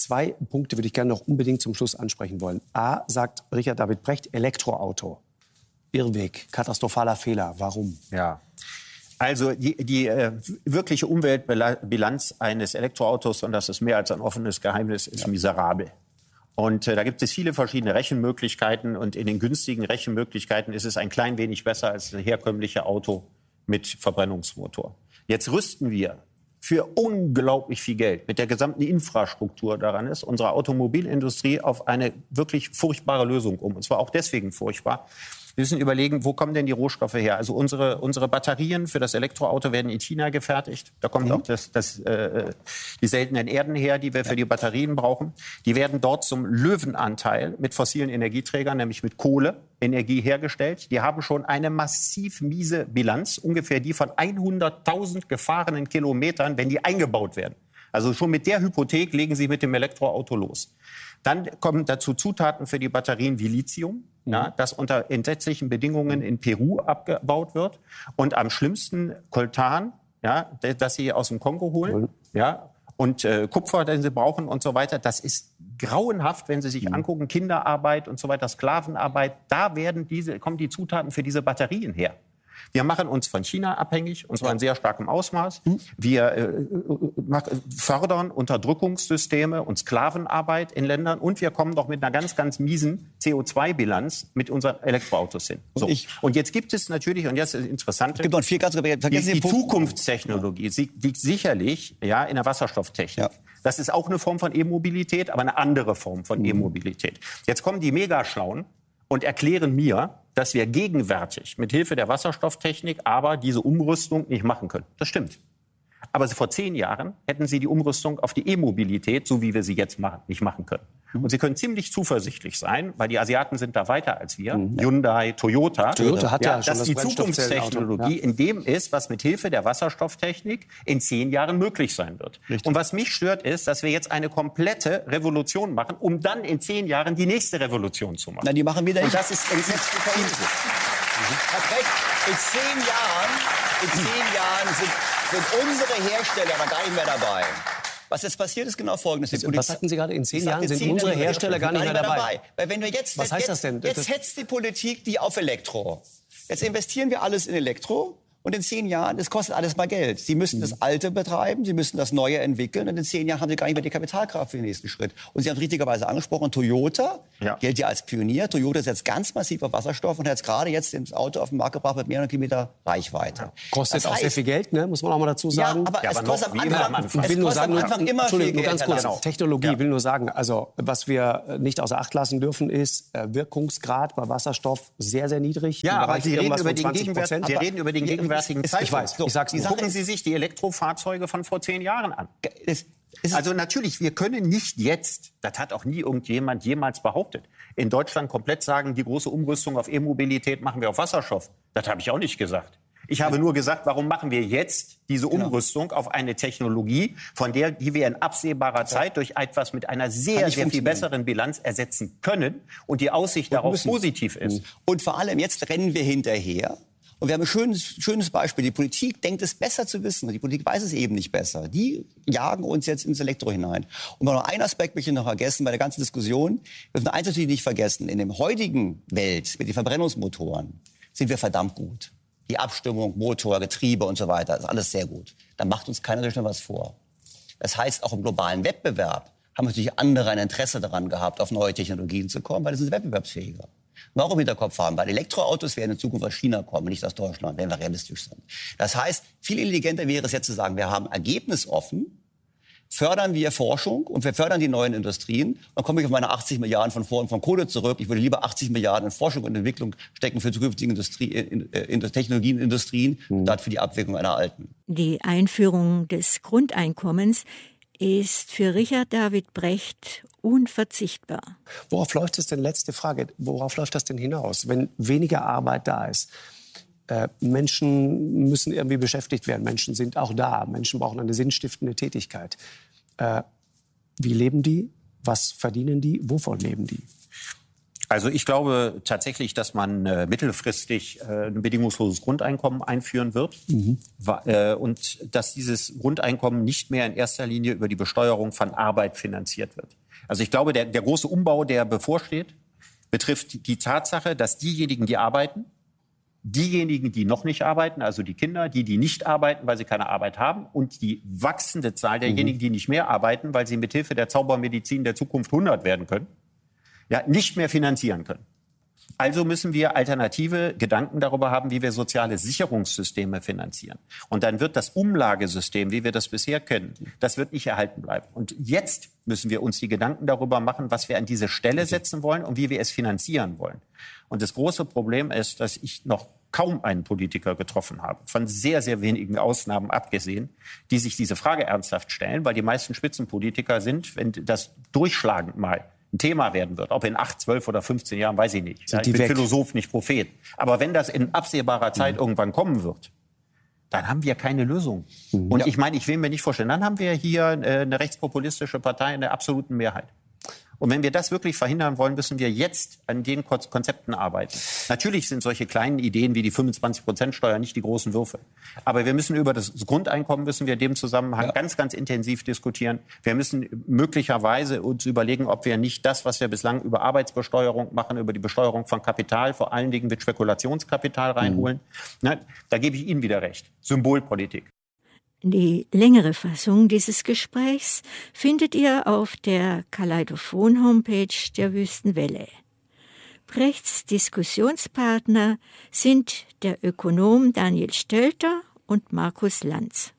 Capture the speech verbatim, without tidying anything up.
zwei Punkte würde ich gerne noch unbedingt zum Schluss ansprechen wollen. A, sagt Richard David Brecht, Elektroauto. Irrweg, katastrophaler Fehler. Warum? Ja. Also die, die äh, wirkliche Umweltbilanz eines Elektroautos, und das ist mehr als ein offenes Geheimnis, ist ja. miserabel. Und äh, da gibt es viele verschiedene Rechenmöglichkeiten. Und in den günstigen Rechenmöglichkeiten ist es ein klein wenig besser als ein herkömmliches Auto mit Verbrennungsmotor. Jetzt rüsten wir für unglaublich viel Geld mit der gesamten Infrastruktur daran ist, unsere Automobilindustrie auf eine wirklich furchtbare Lösung um. Und zwar auch deswegen furchtbar. Wir müssen überlegen, wo kommen denn die Rohstoffe her? Also unsere, unsere Batterien für das Elektroauto werden in China gefertigt. Da kommt mhm. auch das, das, äh, die seltenen Erden her, die wir für die Batterien brauchen. Die werden dort zum Löwenanteil mit fossilen Energieträgern, nämlich mit Kohleenergie hergestellt. Die haben schon eine massiv miese Bilanz, ungefähr die von hunderttausend gefahrenen Kilometern, wenn die eingebaut werden. Also schon mit der Hypothek legen Sie mit dem Elektroauto los. Dann kommen dazu Zutaten für die Batterien wie Lithium, mhm. ja, das unter entsetzlichen Bedingungen in Peru abgebaut wird. Und am schlimmsten Coltan, ja, das sie aus dem Kongo holen. Mhm. Ja, und äh, Kupfer, den sie brauchen und so weiter. Das ist grauenhaft, wenn Sie sich mhm. angucken, Kinderarbeit und so weiter, Sklavenarbeit. Da werden diese, kommen die Zutaten für diese Batterien her. Wir machen uns von China abhängig, und zwar in sehr starkem Ausmaß. Wir äh, fördern Unterdrückungssysteme und Sklavenarbeit in Ländern. Und wir kommen doch mit einer ganz, ganz miesen C O zwei Bilanz mit unseren Elektroautos hin. So. Und, und jetzt gibt es natürlich, und jetzt ist das Interessante, gibt noch vier ganz, vergessen die, die Zukunftstechnologie liegt sicherlich ja, in der Wasserstofftechnik. Ja. Das ist auch eine Form von E-Mobilität, aber eine andere Form von mhm. E-Mobilität. Jetzt kommen die Megaschlauen und erklären mir, dass wir gegenwärtig mit Hilfe der Wasserstofftechnik aber diese Umrüstung nicht machen können. Das stimmt. Aber vor zehn Jahren hätten sie die Umrüstung auf die E-Mobilität, so wie wir sie jetzt machen, nicht machen können. Und Sie können ziemlich zuversichtlich sein, weil die Asiaten sind da weiter als wir. Mhm. Hyundai, Toyota. Toyota hat ja, ja schon dass das die Zukunftstechnologie ja. in dem ist, was mit Hilfe der Wasserstofftechnik in zehn Jahren möglich sein wird. Richtig. Und was mich stört, ist, dass wir jetzt eine komplette Revolution machen, um dann in zehn Jahren die nächste Revolution zu machen. Na, die machen wieder nicht. Und das ist entsetzlich. Hat recht. In zehn Jahren, in zehn Jahren sind, sind unsere Hersteller aber gar nicht mehr dabei. Was jetzt passiert, ist genau Folgendes. Die Was sagten Sie gerade? In zehn Jahren sind unsere Hersteller gar nicht mehr dabei. Weil wenn wir jetzt, Was heißt jetzt, das denn? Jetzt hetzt die Politik die auf Elektro. Jetzt investieren wir alles in Elektro. Und in zehn Jahren, das kostet alles mal Geld. Sie müssen das Alte betreiben, Sie müssen das Neue entwickeln. Und in zehn Jahren haben Sie gar nicht mehr die Kapitalkraft für den nächsten Schritt. Und Sie haben es richtigerweise angesprochen, Toyota ja. gilt ja als Pionier. Toyota setzt ganz massiv auf Wasserstoff und hat jetzt gerade jetzt das Auto auf den Markt gebracht mit mehreren Kilometer Reichweite. Ja. Kostet das heißt, auch sehr viel Geld, ne? Muss man auch mal dazu sagen. Ja, aber ja, es aber kostet am Anfang, am Anfang, will nur sagen, am Anfang immer viel nur ganz Geld. kurz, Genau. Technologie ja. will nur sagen, also was wir nicht außer Acht lassen dürfen, ist äh, Wirkungsgrad bei Wasserstoff sehr, sehr niedrig. Ja, aber Sie reden über, den Gegenwärt, wir reden über den gegenwärtigen Zeitpunkt. Ich weiß. So, ich sag's die gucken Sie sich die Elektrofahrzeuge von vor zehn Jahren an. Es, es also natürlich, wir können nicht jetzt, das hat auch nie irgendjemand jemals behauptet, in Deutschland komplett sagen, die große Umrüstung auf E-Mobilität machen wir auf Wasserstoff. Das habe ich auch nicht gesagt. Ich habe nur gesagt, warum machen wir jetzt diese Umrüstung auf eine Technologie, von der die wir in absehbarer Zeit durch etwas mit einer sehr, sehr viel besseren Bilanz ersetzen können und die Aussicht darauf positiv ist. Und vor allem jetzt rennen wir hinterher. Und wir haben ein schönes, schönes Beispiel. Die Politik denkt es besser zu wissen. Die Politik weiß es eben nicht besser. Die jagen uns jetzt ins Elektro hinein. Und noch ein Aspekt möchte ich noch vergessen bei der ganzen Diskussion. Wir dürfen eins natürlich nicht vergessen. In der heutigen Welt mit den Verbrennungsmotoren sind wir verdammt gut. Die Abstimmung, Motor, Getriebe und so weiter, ist alles sehr gut. Da macht uns keiner so schnell was vor. Das heißt, auch im globalen Wettbewerb haben natürlich andere ein Interesse daran gehabt, auf neue Technologien zu kommen, weil das ist wettbewerbsfähiger. Noch im Hinterkopf haben, weil Elektroautos werden in Zukunft aus China kommen, nicht aus Deutschland, wenn wir realistisch sind. Das heißt, viel intelligenter wäre es jetzt zu sagen, wir haben ergebnisoffen, fördern wir Forschung und wir fördern die neuen Industrien. Dann komme ich auf meine achtzig Milliarden von, von, von Kohle zurück. Ich würde lieber achtzig Milliarden in Forschung und Entwicklung stecken für zukünftige Industrie, in, in Technologien, Industrien, mhm. statt für die Abwicklung einer alten. Die Einführung des Grundeinkommens ist für Richard David Brecht unverzichtbar. Worauf läuft es denn, letzte Frage, worauf läuft das denn hinaus, wenn weniger Arbeit da ist? Äh, Menschen müssen irgendwie beschäftigt werden, Menschen sind auch da, Menschen brauchen eine sinnstiftende Tätigkeit. Äh, wie leben die? Was verdienen die? Wovon leben die? Also ich glaube tatsächlich, dass man äh, mittelfristig äh, ein bedingungsloses Grundeinkommen einführen wird. Mhm. Äh, und dass dieses Grundeinkommen nicht mehr in erster Linie über die Besteuerung von Arbeit finanziert wird. Also ich glaube, der, der große Umbau, der bevorsteht, betrifft die Tatsache, dass diejenigen, die arbeiten, diejenigen, die noch nicht arbeiten, also die Kinder, die, die nicht arbeiten, weil sie keine Arbeit haben, und die wachsende Zahl derjenigen, die nicht mehr arbeiten, weil sie mithilfe der Zaubermedizin der Zukunft hundert werden können, ja, nicht mehr finanzieren können. Also müssen wir alternative Gedanken darüber haben, wie wir soziale Sicherungssysteme finanzieren. Und dann wird das Umlagesystem, wie wir das bisher kennen, das wird nicht erhalten bleiben. Und jetzt müssen wir uns die Gedanken darüber machen, was wir an diese Stelle setzen wollen und wie wir es finanzieren wollen. Und das große Problem ist, dass ich noch kaum einen Politiker getroffen habe, von sehr, sehr wenigen Ausnahmen abgesehen, die sich diese Frage ernsthaft stellen, weil die meisten Spitzenpolitiker sind, wenn das durchschlagend mal ein Thema werden wird. Ob in acht, zwölf oder fünfzehn Jahren, weiß ich nicht. Ja, ich bin weg. Philosoph, nicht Prophet. Aber wenn das in absehbarer Zeit mhm. irgendwann kommen wird, dann haben wir keine Lösung. Mhm. Und ja. ich meine, ich will mir nicht vorstellen, dann haben wir hier äh, eine rechtspopulistische Partei in der absoluten Mehrheit. Und wenn wir das wirklich verhindern wollen, müssen wir jetzt an den Konzepten arbeiten. Natürlich sind solche kleinen Ideen wie die fünfundzwanzig Prozent Steuer nicht die großen Würfe. Aber wir müssen über das Grundeinkommen, müssen wir in dem Zusammenhang ja. ganz, ganz intensiv diskutieren. Wir müssen möglicherweise uns überlegen, ob wir nicht das, was wir bislang über Arbeitsbesteuerung machen, über die Besteuerung von Kapital, vor allen Dingen mit Spekulationskapital reinholen. Mhm. Na, da gebe ich Ihnen wieder recht. Symbolpolitik. Die längere Fassung dieses Gesprächs findet ihr auf der Kaleidophon-Homepage der Wüstenwelle. Brechts Diskussionspartner sind der Ökonom Daniel Stelter und Markus Lanz.